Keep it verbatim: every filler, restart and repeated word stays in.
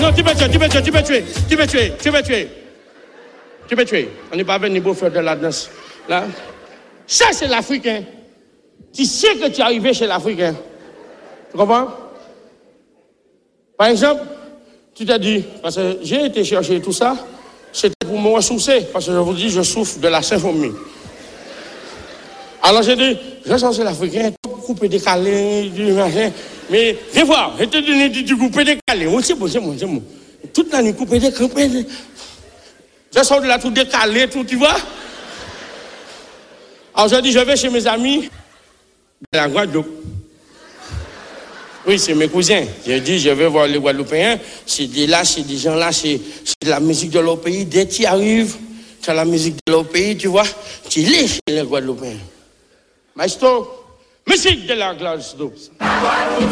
non, tu peux tuer, tu peux tuer, tu peux tuer, tu peux tuer, tu peux tuer. Tu peux tuer. On n'est pas venu pour faire de la danse. Là. Ça, c'est l'Africain. Tu sais que tu es arrivé chez l'Africain. Tu comprends? Par exemple, tu t'as dit, parce que j'ai été chercher tout ça, c'était pour me ressourcer, parce que je vous dis, je souffre de la symphonie. Alors j'ai dit, je vais chercher l'Africain, couper décalé, du machin, mais viens voir, je te donne du couper décalé. Oh, c'est bon, c'est bon, c'est bon. Toute la nuit, couper décalé. Je sors de là tout décalé, tout, tu vois. Alors j'ai dit, je vais chez mes amis de la Guadeloupe. Oui, c'est mes cousins. J'ai dit, je vais voir les Guadeloupéens. C'est des là, c'est des gens là, c'est la musique de leur pays. Dès que tu arrives, tu as la musique de leur pays, tu vois. Tu l'es chez les Guadeloupéens. Maestro, musique de la Guadeloupe.